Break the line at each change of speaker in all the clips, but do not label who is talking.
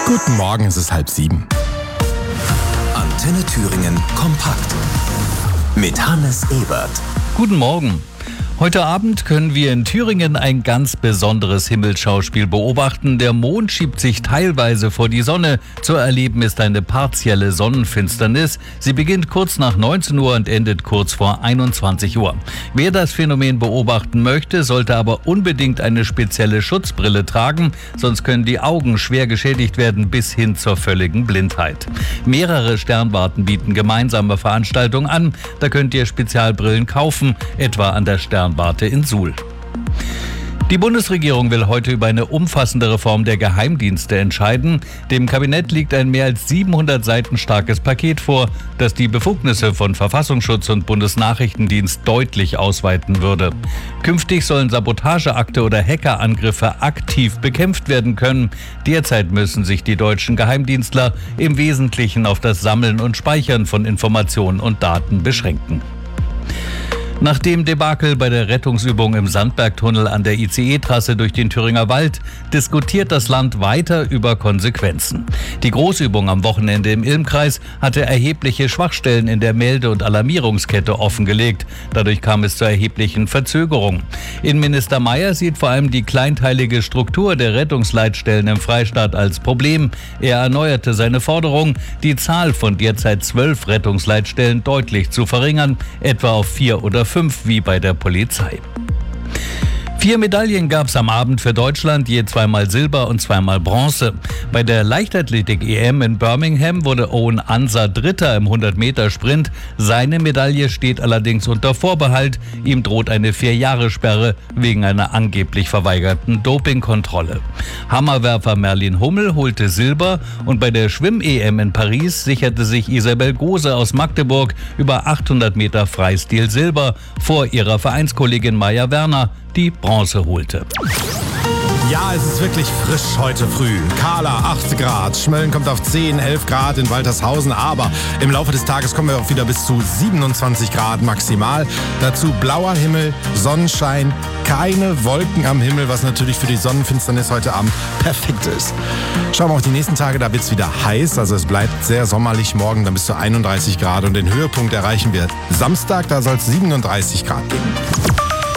Guten Morgen, es ist 6:30.
Antenne Thüringen kompakt mit Hannes Ebert.
Guten Morgen. Heute Abend können wir in Thüringen ein ganz besonderes Himmelsschauspiel beobachten. Der Mond schiebt sich teilweise vor die Sonne. Zu erleben ist eine partielle Sonnenfinsternis. Sie beginnt kurz nach 19 Uhr und endet kurz vor 21 Uhr. Wer das Phänomen beobachten möchte, sollte aber unbedingt eine spezielle Schutzbrille tragen, sonst können die Augen schwer geschädigt werden bis hin zur völligen Blindheit. Mehrere Sternwarten bieten gemeinsame Veranstaltungen an. Da könnt ihr Spezialbrillen kaufen, etwa an der Sternwarte in Suhl. Die Bundesregierung will heute über eine umfassende Reform der Geheimdienste entscheiden. Dem Kabinett liegt ein mehr als 700 Seiten starkes Paket vor, das die Befugnisse von Verfassungsschutz und Bundesnachrichtendienst deutlich ausweiten würde. Künftig sollen Sabotageakte oder Hackerangriffe aktiv bekämpft werden können. Derzeit müssen sich die deutschen Geheimdienstler im Wesentlichen auf das Sammeln und Speichern von Informationen und Daten beschränken. Nach dem Debakel bei der Rettungsübung im Sandbergtunnel an der ICE-Trasse durch den Thüringer Wald diskutiert das Land weiter über Konsequenzen. Die Großübung am Wochenende im Ilmkreis hatte erhebliche Schwachstellen in der Melde- und Alarmierungskette offengelegt. Dadurch kam es zu erheblichen Verzögerungen. Innenminister Mayer sieht vor allem die kleinteilige Struktur der Rettungsleitstellen im Freistaat als Problem. Er erneuerte seine Forderung, die Zahl von derzeit 12 Rettungsleitstellen deutlich zu verringern, etwa auf 4 oder 5 wie bei der Polizei. 4 Medaillen gab es am Abend für Deutschland, je 2-mal Silber und 2-mal Bronze. Bei der Leichtathletik-EM in Birmingham wurde Owen Ansa Dritter im 100-Meter-Sprint. Seine Medaille steht allerdings unter Vorbehalt. Ihm droht eine 4-Jahre-Sperre wegen einer angeblich verweigerten Dopingkontrolle. Hammerwerfer Merlin Hummel holte Silber und bei der Schwimm-EM in Paris sicherte sich Isabel Gose aus Magdeburg über 800 Meter Freistil Silber vor ihrer Vereinskollegin Maja Werner, die Bronze holte.
Ja, es ist wirklich frisch heute früh. Kahler 8 Grad, Schmölln kommt auf 10, 11 Grad in Waltershausen, aber im Laufe des Tages kommen wir auch wieder bis zu 27 Grad maximal. Dazu blauer Himmel, Sonnenschein, keine Wolken am Himmel, was natürlich für die Sonnenfinsternis heute Abend perfekt ist. Schauen wir auf die nächsten Tage, da wird es wieder heiß, also es bleibt sehr sommerlich morgen, dann bis zu 31 Grad und den Höhepunkt erreichen wir Samstag, da soll es 37 Grad geben.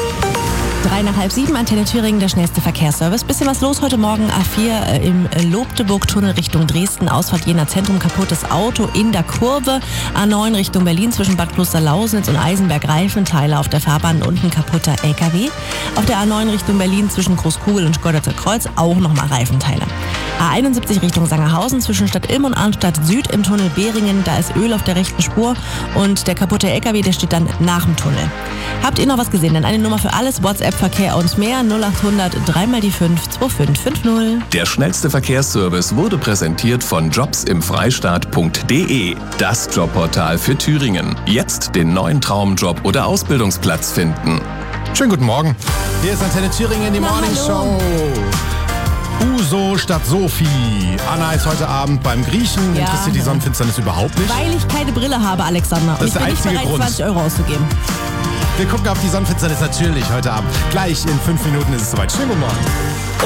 3 nach 6:30, Antenne Thüringen, der schnellste Verkehrsservice. Bisschen was los heute Morgen, A4 im Lobdeburg-Tunnel Richtung Dresden, Ausfahrt Jena Zentrum, kaputtes Auto in der Kurve. A9 Richtung Berlin zwischen Bad Klosterlausnitz und Eisenberg, Reifenteile auf der Fahrbahn, unten kaputter LKW. Auf der A9 Richtung Berlin zwischen Großkugel und Schkodderter Kreuz auch nochmal Reifenteile. A71 Richtung Sangerhausen zwischen Stadt Ilm und Arnstadt Süd im Tunnel Behringen, da ist Öl auf der rechten Spur und der kaputte LKW, der steht dann nach dem Tunnel. Habt ihr noch was gesehen? Dann eine Nummer für alles, WhatsApp, Verkehr und mehr, 0800 3 die 5 2550.
Der schnellste Verkehrsservice wurde präsentiert von jobsimfreistaat.de, das Jobportal für Thüringen. Jetzt den neuen Traumjob oder Ausbildungsplatz finden.
Schönen guten Morgen. Hier ist Antenne Thüringen, die Morning Show. Uso statt Sophie. Anna ist heute Abend beim Griechen.
Ja.
Interessiert die Sonnenfinsternis überhaupt nicht?
Weil ich keine Brille habe, Alexander. Und
Das
ich
ist
bin
der
nicht
einzige
bereit,
Grund.
20 Euro auszugeben.
Wir gucken auf die Sonnenfinsternis natürlich heute Abend. Gleich in 5 Minuten ist es soweit. Schönen guten Morgen.